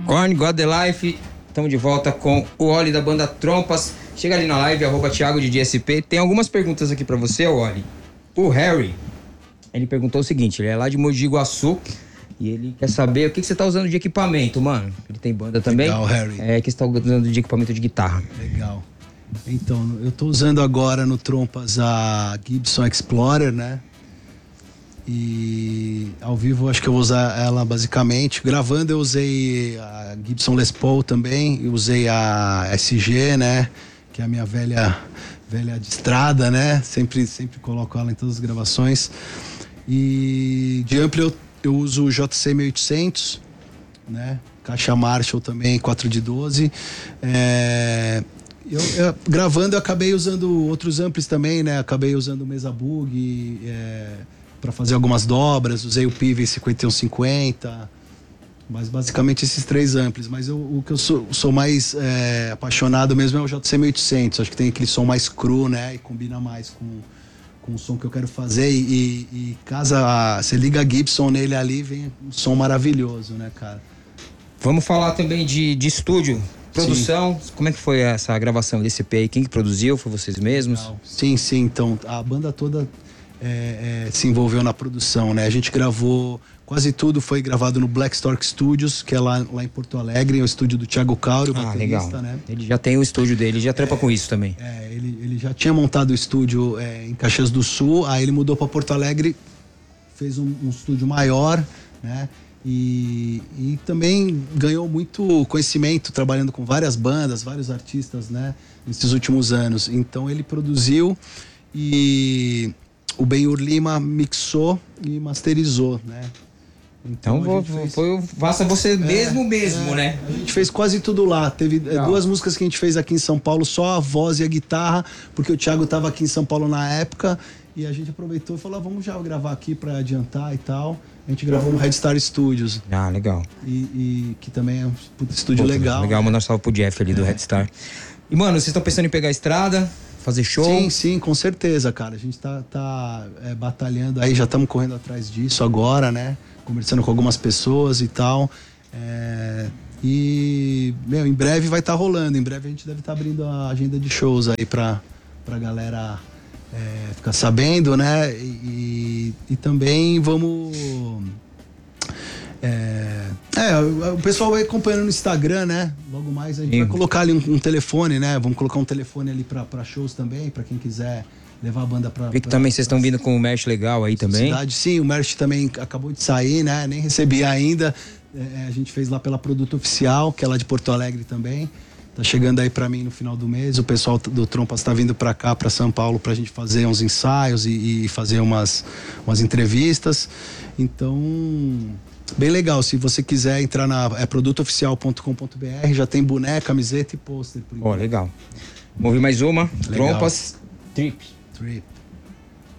Korn, God the Life. Estamos de volta com o Oli da banda Trompas. Chega ali na live, @Thiago de DSP. Tem algumas perguntas aqui pra você, Oli. O Harry, ele perguntou o seguinte, ele é lá de Mogi Guaçu e ele quer saber o que você tá usando de equipamento, mano. Ele tem banda também. Legal, Harry. O que você tá usando de equipamento de guitarra? Legal. Então, eu tô usando agora no Trompas a Gibson Explorer, né? E ao vivo acho que eu vou usar ela basicamente. Gravando eu usei a Gibson Les Paul também, eu usei a SG, né? Que é a minha velha de estrada, né? Sempre coloco ela em todas as gravações. E de ampli eu uso o JC 1800, né? Caixa Marshall também, 4 de 12. Gravando eu acabei usando outros amplis também, né? Acabei usando o Mesa Bug para fazer algumas dobras, usei o Piven 5150, mas basicamente esses 3 amplis. Mas o que eu sou mais apaixonado mesmo é o JC 1800, acho que tem aquele som mais cru, né? E combina mais com o som que eu quero fazer e casa, você liga a Gibson nele ali, vem um som maravilhoso, né, cara? Vamos falar também de estúdio, produção. Sim. Como é que foi essa gravação desse EP aí? Quem que produziu? Foi vocês mesmos? Legal. Sim, então a banda toda se envolveu na produção, né? A gente gravou, quase tudo foi gravado no Black Stork Studios, que é lá em Porto Alegre, é o estúdio do Thiago Cauri, o baterista, legal. Né? Ele já tem o estúdio dele, já trampa com isso também. Ele já tinha montado o estúdio em Caxias do Sul, aí ele mudou para Porto Alegre, fez um estúdio maior, né? E também ganhou muito conhecimento trabalhando com várias bandas, vários artistas, né? Nesses últimos anos. Então ele produziu e o Benhur Lima mixou e masterizou, né? Então faça você mesmo, né? A gente fez quase tudo lá. Teve 2 músicas que a gente fez aqui em São Paulo, só a voz e a guitarra, porque o Thiago estava aqui em São Paulo na época e a gente aproveitou e falou, vamos já gravar aqui para adiantar e tal. A gente gravou no Red Star Studios. Legal. E que também é um estúdio legal. Legal, mandar salve pro Jeff ali do Red Star. E, mano, vocês estão pensando em pegar a estrada, fazer show? Sim, com certeza, cara. A gente tá batalhando aí, já estamos correndo atrás disso agora, né? Conversando com algumas pessoas e tal. Em breve vai estar rolando. Em breve a gente deve estar abrindo a agenda de shows aí pra galera ficar sabendo, né? E também vamos... o pessoal vai acompanhando no Instagram, né? Logo mais a gente vai colocar ali um telefone, né? Vamos colocar um telefone ali pra shows também, pra quem quiser levar a banda pra... Vi que também vocês estão vindo com um merch legal aí também. Sim, o merch também acabou de sair, né? Nem recebi ainda. A gente fez lá pela Produto Oficial, que é lá de Porto Alegre também. Tá chegando aí pra mim no final do mês. O pessoal do Trompas tá vindo pra cá, pra São Paulo, pra gente fazer uns ensaios e fazer umas entrevistas. Então, bem legal. Se você quiser entrar na produtooficial.com.br, já tem boné, camiseta e pôster. Legal. Vamos ouvir mais uma. Legal. Trompas, Trip.